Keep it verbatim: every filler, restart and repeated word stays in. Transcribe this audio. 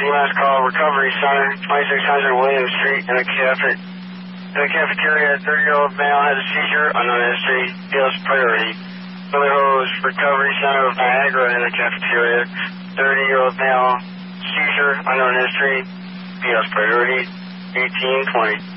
E M S call Recovery Center, twenty-six hundred William Street, in a cafe. In the cafeteria, a thirty-year-old male had a seizure, unknown history, feels priority. Miller Rose Recovery Center of Niagara, in the cafeteria, thirty-year-old male, seizure, unknown history, feels priority, eighteen twenty.